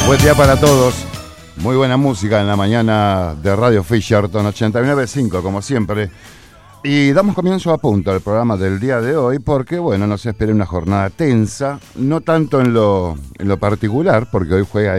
Buen día para todos. Muy buena música en la mañana de Radio Fisherton 89.5, como siempre. Y damos comienzo a punto al programa del día de hoy porque, bueno, nos espera una jornada tensa, no tanto en lo particular, porque hoy juega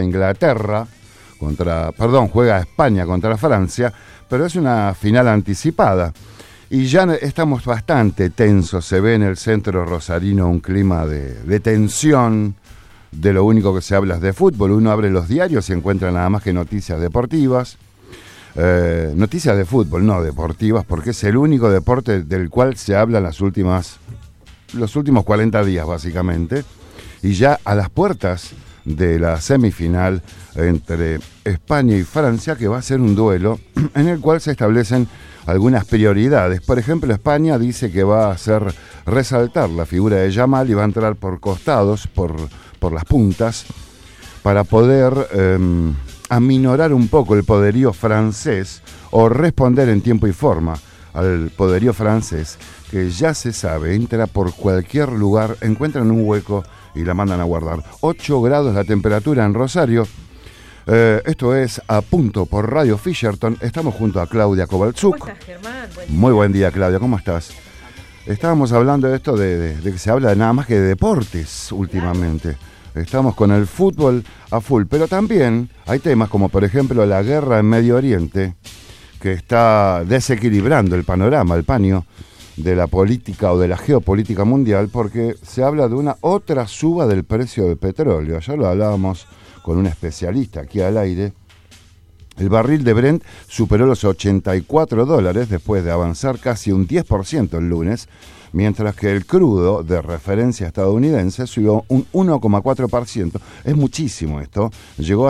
juega España contra Francia, pero es una final anticipada. Y ya estamos bastante tensos, se ve en el centro rosarino un clima de tensión. De lo único que se habla es de fútbol. Uno abre los diarios y encuentra nada más que noticias deportivas. Noticias de fútbol, no deportivas, porque es el único deporte del cual se habla los últimos 40 días, básicamente. Y ya a las puertas de la semifinal entre España y Francia, que va a ser un duelo en el cual se establecen algunas prioridades. Por ejemplo, España dice que va a hacer resaltar la figura de Yamal y va a entrar por costados, por las puntas, para poder aminorar un poco el poderío francés o responder en tiempo y forma al poderío francés, que ya se sabe, entra por cualquier lugar, encuentran un hueco y la mandan a guardar. 8 grados la temperatura en Rosario. Esto es A Punto por Radio Fisherton. Estamos junto a Claudia Kovalchuk. ¿Cómo estás, Germán? Muy buen día, Claudia, ¿cómo estás? Estábamos hablando de esto de que se habla de nada más que de deportes últimamente. Claro. Estamos con el fútbol a full, pero también hay temas como, por ejemplo, la guerra en Medio Oriente, que está desequilibrando el panorama, el paño de la política o de la geopolítica mundial, porque se habla de una otra suba del precio del petróleo. Ya lo hablábamos con un especialista aquí al aire. El barril de Brent superó los $84 después de avanzar casi un 10% el lunes, mientras que el crudo de referencia estadounidense subió un 1,4%. Es muchísimo esto. Llegó a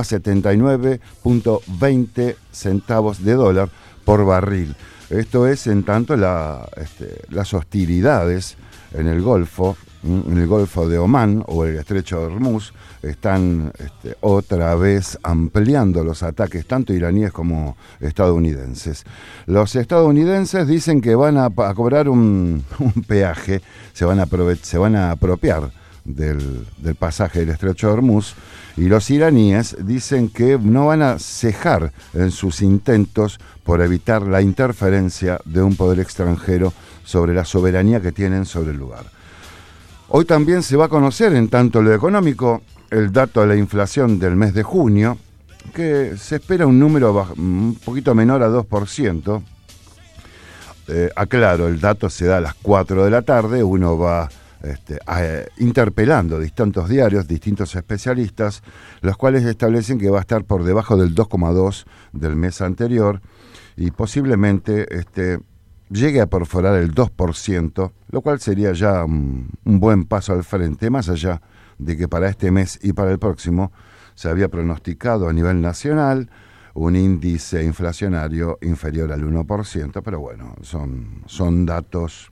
79.20 centavos de dólar por barril. Esto es en tanto las hostilidades en el Golfo de Omán o el Estrecho de Hormuz están otra vez ampliando los ataques tanto iraníes como estadounidenses. Los estadounidenses dicen que van a cobrar un peaje, se van a apropiar del pasaje del Estrecho de Hormuz, y los iraníes dicen que no van a cejar en sus intentos por evitar la interferencia de un poder extranjero sobre la soberanía que tienen sobre el lugar. Hoy también se va a conocer, en tanto lo económico, el dato de la inflación del mes de junio, que se espera un número un poquito menor a 2%. Aclaro, el dato se da a las 4 de la tarde, uno va interpelando distintos diarios, distintos especialistas, los cuales establecen que va a estar por debajo del 2,2% del mes anterior y posiblemente llegue a perforar el 2%, lo cual sería ya un buen paso al frente, más allá de que para este mes y para el próximo se había pronosticado a nivel nacional un índice inflacionario inferior al 1%, pero bueno, son datos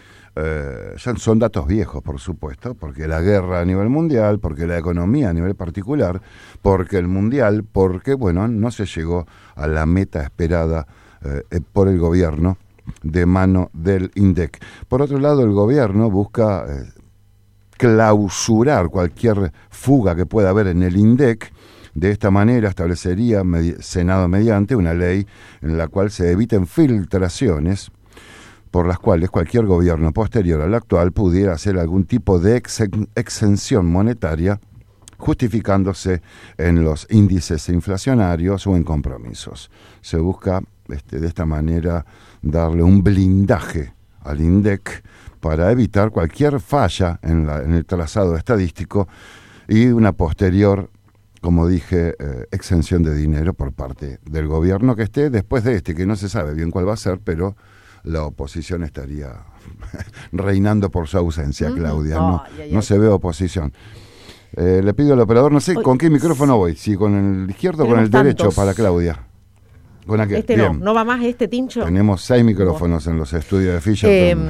viejos, por supuesto, porque la guerra a nivel mundial, porque la economía a nivel particular, porque el mundial, porque, bueno, no se llegó a la meta esperada por el gobierno de mano del INDEC. Por otro lado, el gobierno busca clausurar cualquier fuga que pueda haber en el INDEC. De esta manera establecería, Senado mediante, una ley en la cual se eviten filtraciones por las cuales cualquier gobierno posterior al actual pudiera hacer algún tipo de exención monetaria justificándose en los índices inflacionarios o en compromisos. Se busca de esta manera darle un blindaje al INDEC para evitar cualquier falla en el trazado estadístico y una posterior, como dije, exención de dinero por parte del gobierno que esté después de que no se sabe bien cuál va a ser, pero la oposición estaría reinando por su ausencia, Claudia. No se ve oposición. Le pido al operador, no sé con qué micrófono voy, si con el izquierdo o con el derecho para Claudia. ¿Con aquel? No va más tincho. Tenemos 6 micrófonos en los estudios de Fisher.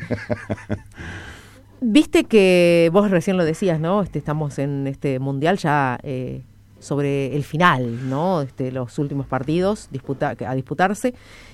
Viste que vos recién lo decías, ¿no? Estamos en este mundial ya sobre el final, ¿no? Los últimos partidos a disputarse.